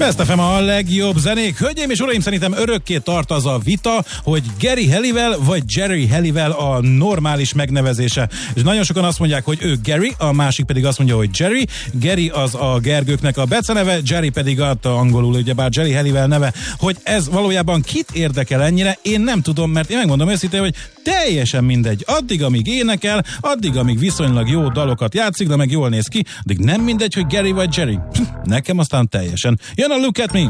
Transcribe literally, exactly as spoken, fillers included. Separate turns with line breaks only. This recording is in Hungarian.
Best ef em a legjobb zenék. Hölgyeim és uraim, szerintem örökké tart az a vita, hogy Geri Halliwell vagy Geri Halliwell a normális megnevezése. És nagyon sokan azt mondják, hogy ő Geri, a másik pedig azt mondja, hogy Jerry. Geri az a Gergőknek a beceneve, Jerry pedig a angolul, ugyebár Geri Halliwell neve. Hogy ez valójában kit érdekel ennyire, én nem tudom, mert én megmondom őszintén, hogy teljesen mindegy. Addig, amíg énekel, addig, amíg viszonylag jó dalokat játszik, de meg jól néz ki, addig nem mindegy, hogy Geri vagy Jerry. Nekem aztán teljesen. Jön a Look at Me!